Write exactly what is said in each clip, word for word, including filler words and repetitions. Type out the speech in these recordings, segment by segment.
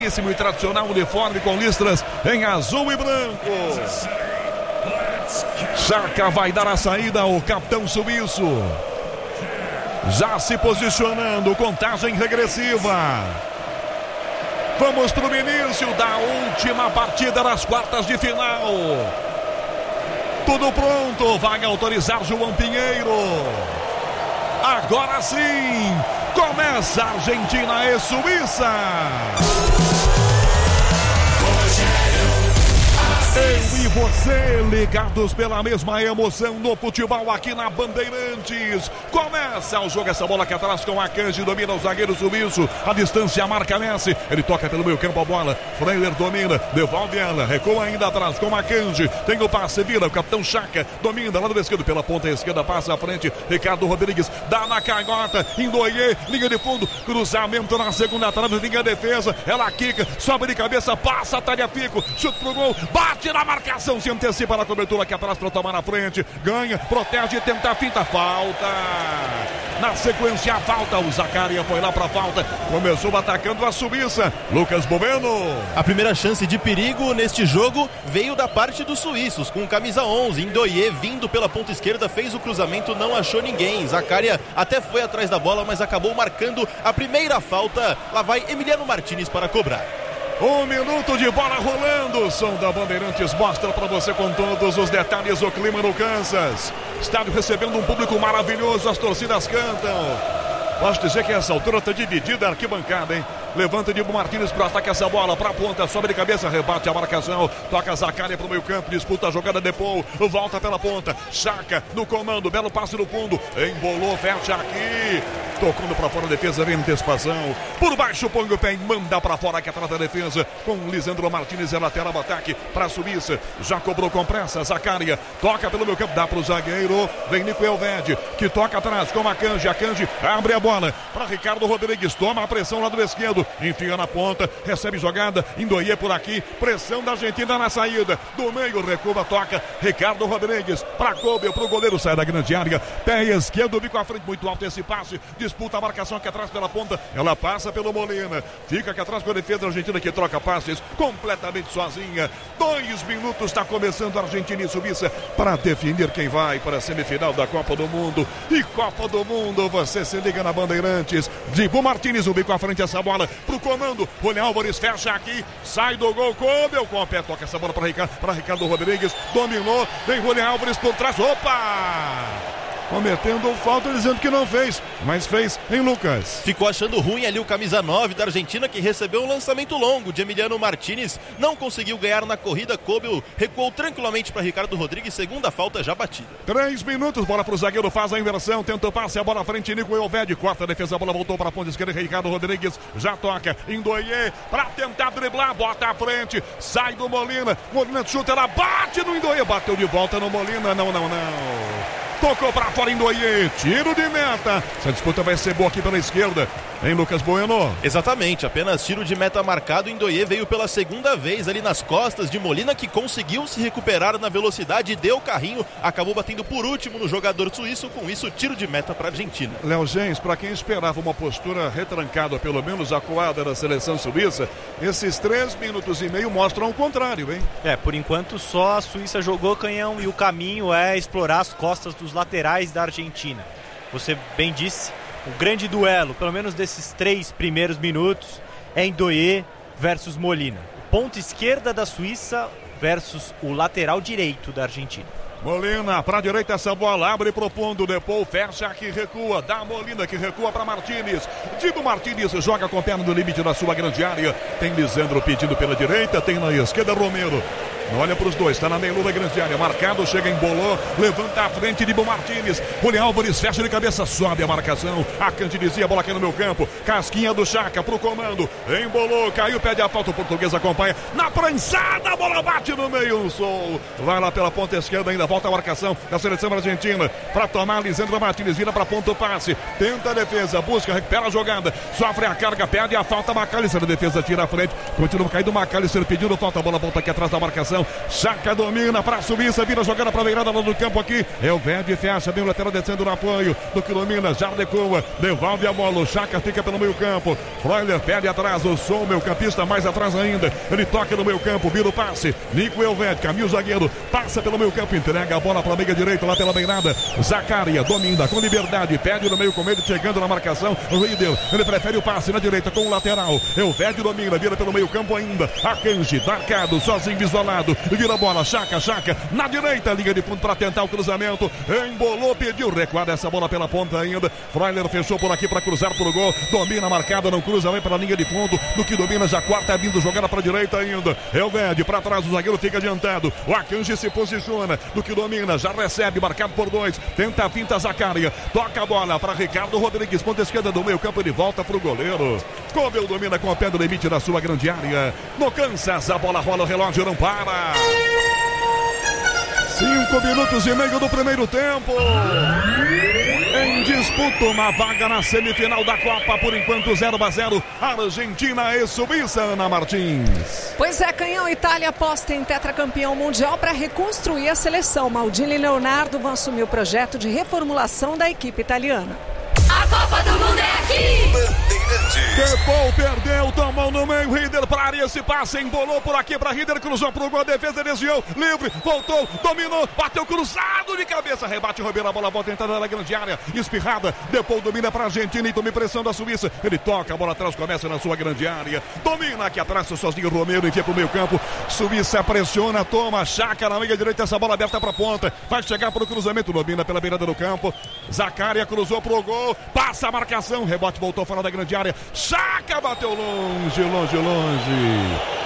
E tradicional uniforme com listras em azul e branco. Chaka vai dar a saída ao capitão suíço. Já se posicionando, contagem regressiva. Vamos para o início da última partida das quartas de final. Tudo pronto, vai autorizar João Pinheiro. Agora sim, começa Argentina e Suíça. Eu e você, ligados pela mesma emoção no futebol aqui na Bandeirantes. Começa o jogo, essa bola aqui atrás com a Akanji, domina o zagueiro suíço. A distância marca Messi, ele toca pelo meio campo a bola. Freiler domina, devolve ela, recua ainda atrás com a Akanji. Tem o passe, vira o capitão Chaka, domina lá do esquerdo pela ponta esquerda, passa à frente. Ricardo Rodrigues dá na canhota, Ndoye, linha de fundo, cruzamento na segunda trave, linha de defesa. Ela quica, sobe de cabeça, passa a Tagliafico, chute pro gol, bate na marcação, se antecipa na cobertura aqui atrás para tomar na frente, ganha, protege, tenta a finta, falta. Na sequência a falta, o Zaccaria foi lá para a falta, começou atacando a Suíça, Lucas Bueno. A primeira chance de perigo neste jogo veio da parte dos suíços, com camisa onze, Ndoye vindo pela ponta esquerda, fez o cruzamento, não achou ninguém. Zaccaria até foi atrás da bola, mas acabou marcando a primeira falta. Lá vai Emiliano Martinez para cobrar. Um minuto de bola rolando. O som da Bandeirantes mostra para você com todos os detalhes o clima no Kansas. Estádio recebendo um público maravilhoso, as torcidas cantam. Posso dizer que essa altura está dividida a arquibancada, hein? Levanta de Martínez para ataque essa bola, para a ponta, sobe de cabeça, rebate a marcação, toca Zaccaria para o meio campo, disputa a jogada de Paul, volta pela ponta, Chaka no comando, belo passe no fundo, embolou, fecha aqui, tocando para fora a defesa, vem antecipação, por baixo põe o pé e manda para fora aqui atrás da defesa, com Lisandro Martínez, é lateral ataque para a Suíça, já cobrou com pressa, Zaccaria, toca pelo meio campo, dá para o zagueiro, vem Nico Elvedi, que toca atrás com a Akanji, Akanji abre a bola para Ricardo Rodrigues, toma a pressão lá do esquerdo, enfia na ponta, recebe jogada, Ndoye por aqui, pressão da Argentina na saída, do meio, recua, toca, Ricardo Rodrigues, para Kobe, para o goleiro, sai da grande área, pé esquerdo, bico à frente, muito alto esse passe, disputa a marcação aqui atrás pela ponta, ela passa pelo Molina, fica aqui atrás com a defesa da Argentina que troca passes, completamente sozinha, dois minutos, está começando a Argentina e Suíça, para definir quem vai para a semifinal da Copa do Mundo, e Copa do Mundo, você se liga na Bandeirantes, Dibu Martínez, o bico à frente, essa bola, pro comando, Julián Álvares fecha aqui, sai do gol, Kobe, com o pé, toca essa bola para Ricardo, para Ricardo Rodrigues, dominou, vem Julián Álvares por trás, opa! Cometendo falta, dizendo que não fez, mas fez em Lucas. Ficou achando ruim ali o camisa nove da Argentina, que recebeu um lançamento longo de Emiliano Martinez, não conseguiu ganhar na corrida, Kobe recuou tranquilamente para Ricardo Rodrigues, segunda falta já batida. Três minutos, bola pro zagueiro, faz a inversão, tenta o passe, a bola à frente, Nico Elvedi, corta a defesa, a bola voltou para a ponta esquerda, Ricardo Rodrigues já toca, Ndoye para tentar driblar, bota à frente, sai do Molina, Molina chuta, ela bate no Ndoye, bateu de volta no Molina, não, não, não. Tocou para fora Ndoye, tiro de meta. Essa disputa vai ser boa aqui pela esquerda, em Lucas Bueno. Exatamente, apenas tiro de meta marcado. Ndoye veio pela segunda vez ali nas costas de Molina, que conseguiu se recuperar na velocidade, deu carrinho, acabou batendo por último no jogador suíço. Com isso, tiro de meta para a Argentina. Léo Gens, para quem esperava uma postura retrancada, pelo menos acuada da seleção suíça, esses três minutos e meio mostram o contrário, hein? É, por enquanto só a Suíça jogou canhão e o caminho é explorar as costas dos laterais da Argentina. Você bem disse, o grande duelo, pelo menos desses três primeiros minutos, é Ndoye versus Molina. Ponta esquerda da Suíça versus o lateral direito da Argentina. Molina para a direita, essa bola abre pro fundo, depois fecha aqui, recua, dá Molina que recua para Martínez, Dibu Martínez joga com a perna no limite da sua grande área, tem Lisandro pedindo pela direita, tem na esquerda Romero, olha para os dois, está na meia da grande área, marcado, chega em bolô, levanta a frente, Dibu Martínez, Julián Álvares fecha de cabeça, sobe a marcação, Akanji dizia, bola aqui no meu campo, casquinha do Chaka pro comando, embolou, caiu, pede a falta, o português acompanha, na prensada, a bola bate no meio, no sol, vai lá pela ponta esquerda ainda, volta a marcação da seleção argentina para tomar, Lisandro Martínez vira para ponta o passe, tenta a defesa, busca, recupera a jogada, sofre a carga, perde a falta, McAllister, a defesa tira a frente, continua caindo, McAllister pedindo falta, a bola volta aqui atrás da marcação, marcação. Chaka domina para a Suíça, vira jogada para a beirada do campo aqui. Elvedi fecha, bem o lateral descendo no apoio do que domina, já recua, devolve a bola. O Chaka fica pelo meio campo. Freuler pede atrás, o Som, meu campista mais atrás ainda. Ele toca no meio campo, vira o passe. Nico Elvedi, caminho zagueiro, passa pelo meio campo, entrega a bola para a meia direita, lá pela beirada. Zaccaria domina com liberdade, pede no meio com ele, chegando na marcação. Riedel, ele prefere o passe na direita com o lateral. Elvedi domina, vira pelo meio campo ainda. Akanji, marcado, sozinho, isolado. Vira a bola, Chaka, Chaka, na direita, linha de fundo para tentar o cruzamento. Embolou, pediu recuada essa bola pela ponta ainda. Freuler fechou por aqui para cruzar pro gol. Domina marcada, não cruza, vem para a linha de fundo. Do que domina já quarta, vindo jogada para a direita ainda. Elvedi para trás, o zagueiro fica adiantado. O Akanji se posiciona. Do que domina, já recebe, marcado por dois. Tenta a finta, Zaccaria. Toca a bola para Ricardo Rodrigues, ponta esquerda do meio campo. Ele volta pro goleiro. Cobel domina com o pé do limite da sua grande área. No Kansas, a bola rola, o relógio não para. Cinco minutos e meio do primeiro tempo. Em disputa, uma vaga na semifinal da Copa, por enquanto zero a zero, Argentina e Suíça, Ana Martins. Pois é, Canhão, Itália aposta em tetracampeão mundial para reconstruir a seleção. Maldini e Leonardo vão assumir o projeto de reformulação da equipe italiana. A Copa do Mundo é aqui! Depou, perdeu, tomou no meio, Rieder para área, se passa, embolou por aqui para Rieder, cruzou pro gol, defesa desviou, livre, voltou, dominou, bateu cruzado de cabeça, rebate, Ribeiro, a bola volta entrando na grande área, espirrada, Depou domina para a Argentina e toma pressão da Suíça, ele toca, a bola atrás, começa na sua grande área, domina aqui atrás, sozinho Romero, enfia pro meio campo, Suíça pressiona, toma, Chaka na meia direita, essa bola aberta para ponta, vai chegar pro cruzamento, domina pela beirada do campo, Zaccaria cruzou pro gol, passa a marcação, rebote, voltou fora da grande área, Chaka bateu longe, longe, longe.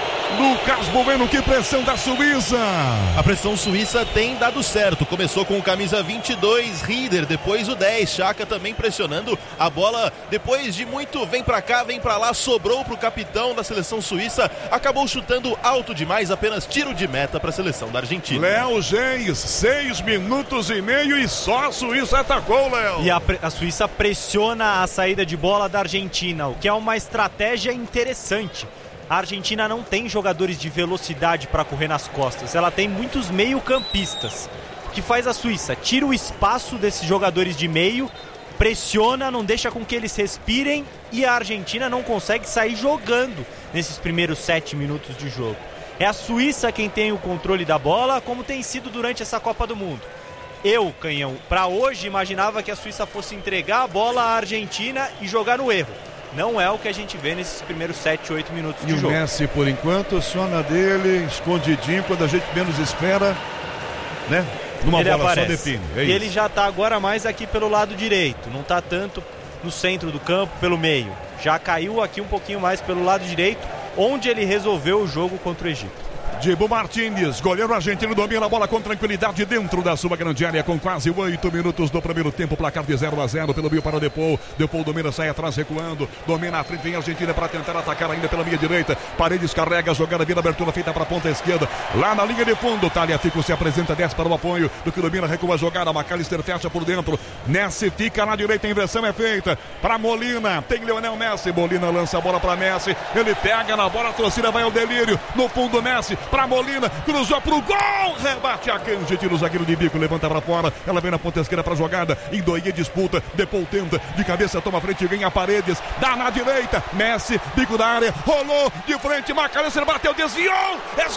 Lucas Bueno, que pressão da Suíça. A pressão suíça tem dado certo. Começou com o camisa vinte e dois, Rieder, depois o dez, Chaka também pressionando a bola. Depois de muito vem pra cá, vem pra lá, sobrou pro capitão da seleção suíça. Acabou chutando alto demais, apenas tiro de meta pra seleção da Argentina. Léo Geis, seis minutos e meio e só a Suíça atacou, Léo. E a, a Suíça pressiona a saída de bola da Argentina, o que é uma estratégia interessante. A Argentina não tem jogadores de velocidade para correr nas costas, ela tem muitos meio-campistas. O que faz a Suíça? Tira o espaço desses jogadores de meio, pressiona, não deixa com que eles respirem e a Argentina não consegue sair jogando nesses primeiros sete minutos de jogo. É a Suíça quem tem o controle da bola, como tem sido durante essa Copa do Mundo. Eu, Canhão, para hoje imaginava que a Suíça fosse entregar a bola à Argentina e jogar no erro. Não é o que a gente vê nesses primeiros sete, oito minutos de jogo. E o Messi, por enquanto, só na dele, escondidinho, quando a gente menos espera, né? Numa ele bola aparece. Só define. É e isso. ele já tá agora mais aqui pelo lado direito, não tá tanto no centro do campo, pelo meio. Já caiu aqui um pouquinho mais pelo lado direito, onde ele resolveu o jogo contra o Egito. Dibu Martínez, goleiro argentino, domina a bola com tranquilidade dentro da sua grande área, com quase oito minutos do primeiro tempo, placar de zero a zero pelo meio para Depou. Depou domina, sai atrás, recuando, domina a frente, vem a Argentina para tentar atacar ainda pela minha direita. Paredes carrega a jogada, vira abertura feita para a ponta esquerda, lá na linha de fundo. Tagliafico se apresenta, desce para o apoio, do que domina, recua a jogada. McAllister fecha por dentro, Messi fica na direita, a inversão é feita para Molina, tem Lionel Messi, Molina lança a bola para Messi, ele pega na bola, a torcida vai ao delírio, no fundo Messi para Molina, cruzou pro gol, rebate a Akanji, tira o zagueiro de bico, levanta para fora, ela vem na ponta esquerda para jogada, Ndoye disputa, Depou tenta, de cabeça toma frente, ganha Paredes, dá na direita, Messi, bico da área, rolou de frente, McAllister bateu, desviou,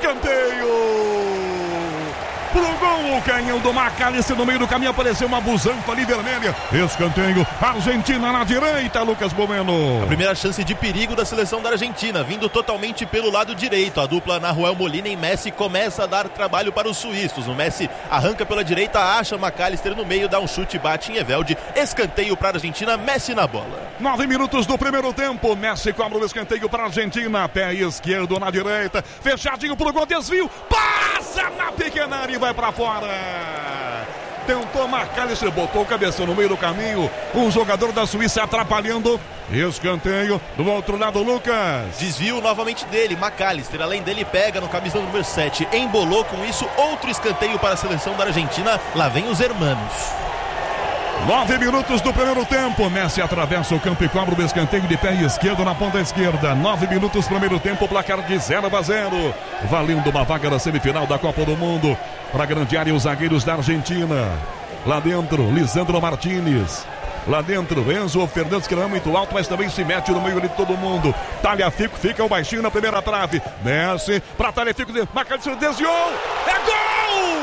escanteio! Pro gol, o canhão do McAllister no meio do caminho, apareceu uma busanfa ali vermelha, escanteio, Argentina na direita, Lucas Bueno. A primeira chance de perigo da seleção da Argentina, vindo totalmente pelo lado direito, a dupla Nahuel Molina e Messi começa a dar trabalho para os suíços, o Messi arranca pela direita, acha McAllister no meio, dá um chute, bate em Evelde, escanteio para a Argentina, Messi na bola. Nove minutos do primeiro tempo, Messi cobra o escanteio para a Argentina, pé esquerdo na direita, fechadinho pro gol, desvio, passa na pequena área e vai pra fora. Tentou McAllister, botou o cabeção no meio do caminho, um jogador da Suíça atrapalhando, escanteio do outro lado, Lucas. Desvio novamente dele, McAllister, além dele pega no camisa número sete, embolou com isso, outro escanteio para a seleção da Argentina, lá vem os hermanos. Nove minutos do primeiro tempo. Messi atravessa o campo e cobra o escanteio de pé esquerdo na ponta esquerda. Nove minutos primeiro tempo, placar de zero a zero. Valendo uma vaga na semifinal da Copa do Mundo. Para a grande área, os zagueiros da Argentina. Lá dentro, Lisandro Martínez. Lá dentro, Enzo Fernandes, que não é muito alto, mas também se mete no meio de todo mundo. Talhafico fica o baixinho na primeira trave. Messi para Talhafico, marca de desviou. É gol!